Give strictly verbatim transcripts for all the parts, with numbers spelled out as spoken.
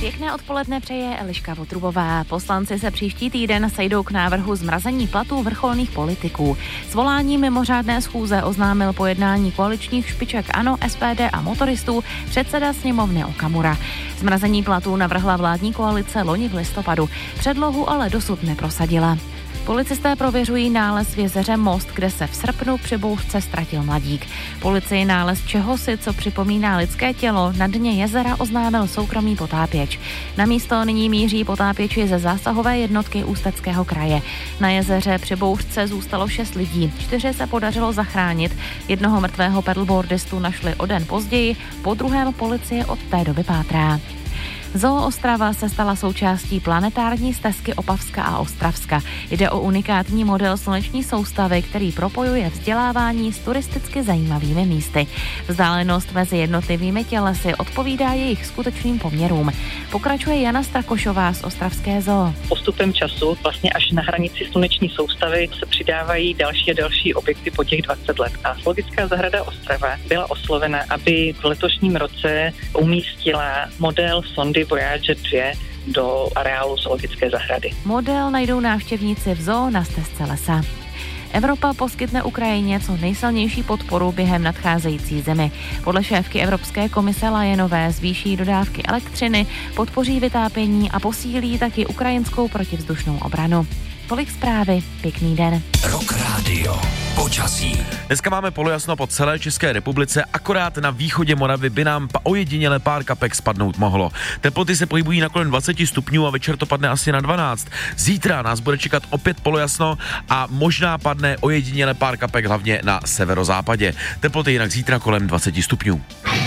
Pěkné odpoledne přeje Eliška Votrubová. Poslanci se příští týden sejdou k návrhu zmrazení platů vrcholných politiků. Svolání mimořádné schůze oznámil po jednání koaličních špiček ANO, S P D a motoristů předseda sněmovny Okamura. Zmrazení platů navrhla vládní koalice loni v listopadu. Předlohu ale dosud neprosadila. Policisté prověřují nález v jezeře Most, kde se v srpnu při bouřce ztratil mladík. Policii nález čehosi, co připomíná lidské tělo, na dně jezera oznámil soukromý potápěč. Na místo nyní míří potápěči ze zásahové jednotky Ústeckého kraje. Na jezeře při bouřce zůstalo šest lidí, čtyři se podařilo zachránit. Jednoho mrtvého paddleboardistu našli o den později, po druhém policie od té doby pátrá. Zoo Ostrava se stala součástí planetární stezky Opavska a Ostravska. Jde o unikátní model sluneční soustavy, který propojuje vzdělávání s turisticky zajímavými místy. Vzdálenost mezi jednotlivými tělesy odpovídá jejich skutečným poměrům. Pokračuje Jana Strakošová z Ostravské zoo. Postupem času vlastně až na hranici sluneční soustavy se přidávají další a další objekty po těch dvacet let. A Zoologická zahrada Ostrava byla oslovena, aby v letošním roce umístila model sondy Voyager dva do areálu zoologické zahrady. Model najdou návštěvníci v zoo na stezce lesa. Evropa poskytne Ukrajině co nejsilnější podporu během nadcházející zimy. Podle šéfky Evropské komise Lajenové zvýší dodávky elektřiny, podpoří vytápění a posílí taky ukrajinskou protivzdušnou obranu. Tolik zprávy, pěkný den. Rock Radio. Počasí. Dneska máme polojasno po celé České republice, akorát na východě Moravy by nám ojediněle pár kapek spadnout mohlo. Teploty se pohybují na kolem dvacet stupňů a večer to padne asi na dvanáct. Zítra nás bude čekat opět polojasno a možná padne ojediněle pár kapek hlavně na severozápadě. Teploty jinak zítra kolem dvacet stupňů.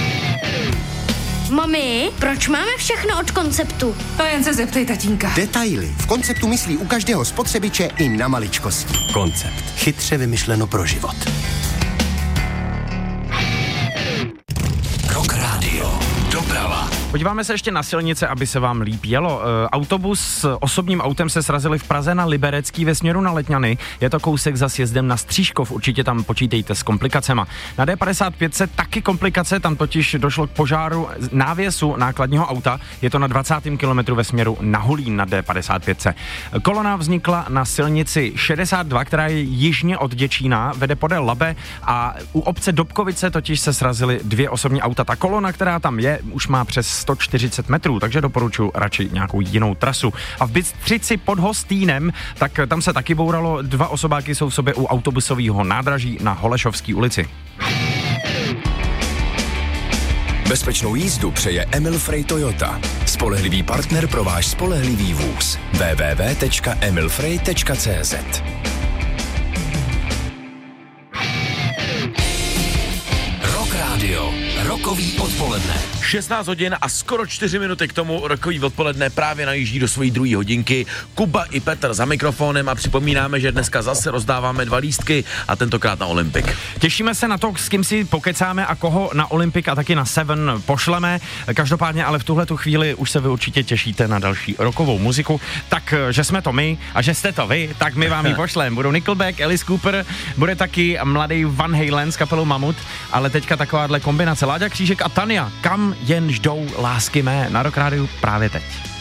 Mami, proč máme všechno od Konceptu? To jen se zeptej tatínka. Detaily. V Konceptu myslí u každého spotřebiče i na maličkosti. Koncept. Chytře vymyšleno pro život. Rock Radio. Doprava. Podíváme se ještě na silnice, aby se vám líp jelo. E, autobus s osobním autem se srazili v Praze na Liberecký ve směru na Letňany. Je to kousek za sjezdem na Stříškov, určitě tam počítejte s komplikacema. Na D padesát pět se taky komplikace, tam totiž došlo k požáru návěsu nákladního auta. Je to na dvacátém kilometru ve směru na Hulín na D padesát pět. Kolona vznikla na silnici šedesát dva, která je jižně od Děčína, vede podél Labe a u obce Dobkovice totiž se srazily dvě osobní auta. Ta kolona, která tam je, už má přes sto čtyřicet metrů, takže doporučuji radši nějakou jinou trasu. A v Bystřici pod Hostýnem, tak tam se taky bouralo, dva osobáky jsou v sobě u autobusového nádraží na Holešovské ulici. Bezpečnou jízdu přeje Emil Frey Toyota. Spolehlivý partner pro váš spolehlivý vůz. w w w tečka emil frey tečka c z. Rock Radio. Rokový odpoledne. šestnáct hodin a skoro čtyři minuty k tomu rokový odpoledne právě najíždí do svojí druhé hodinky. Kuba i Petr za mikrofonem a připomínáme, že dneska zase rozdáváme dva lístky a tentokrát na Olympik. Těšíme se na to, s kým si pokecáme a koho na Olympik a taky na Seven pošleme. Každopádně ale v tuhletu chvíli už se vy určitě těšíte na další rokovou muziku. Tak, že jsme to my a že jste to vy, tak my vám ji pošleme. Budou Nickelback, Alice Cooper, bude taky mladý Van Halen s kapelou Mamut, ale teďka takováhle kombinace Láďa Křížek a Tania, kam jen jdou lásky mé, na Rock Rádiu právě teď.